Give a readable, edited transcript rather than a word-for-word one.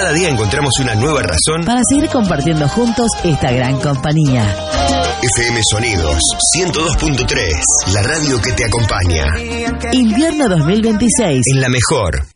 cada día encontramos una nueva razón para seguir compartiendo juntos esta gran compañía. FM Sonidos 102.3, la radio que te acompaña. Invierno 2026. En la mejor.